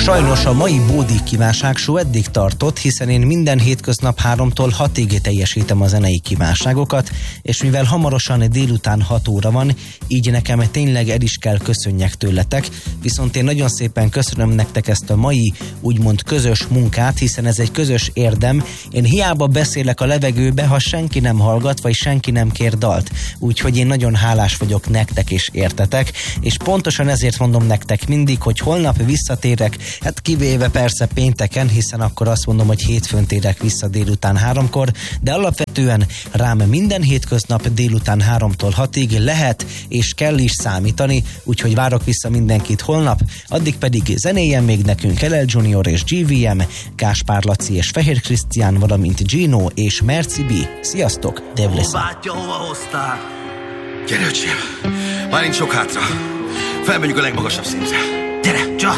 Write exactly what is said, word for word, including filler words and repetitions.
Sajnos a mai Bódi kívánság show eddig tartott, hiszen én minden hétköznap háromtól hatig teljesítem a zenei kívánságokat, és mivel hamarosan délután hat óra van, így nekem tényleg el is kell köszönjek tőletek, viszont én nagyon szépen köszönöm nektek ezt a mai úgymond közös munkát, hiszen ez egy közös érdem. Én hiába beszélek a levegőbe, ha senki nem hallgat, vagy senki nem kér dalt. Úgyhogy én nagyon hálás vagyok nektek és értetek, és pontosan ezért mondom nektek mindig, hogy holnap visszatérek, hát kivéve persze pénteken, hiszen akkor azt mondom, hogy hétfőn térek vissza délután háromkor, de alapvetően rám minden hétköznap délután háromtól hatig lehet és kell is számítani, úgyhogy várok vissza mindenkit holnap, addig pedig zenéjen még nekünk el el Junior és gé vé em, Gáspár Laci és Fehér Krisztián, valamint Gino és Merci B. Sziasztok, Devlesz! Bátya, hova hoztál? Gyere, öcsém, már nincs sok hátra. Felmegyünk a legmagasabb szintre.